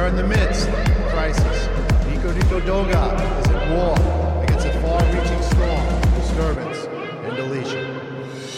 are in the midst of a crisis. Nico Doga is at war